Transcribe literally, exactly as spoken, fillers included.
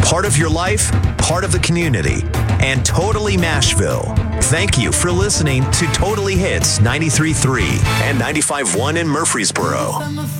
Part of your life, part of the community, and totally Mashville. Thank you for listening to Totally Hits ninety-three point three and ninety-five point one in Murfreesboro.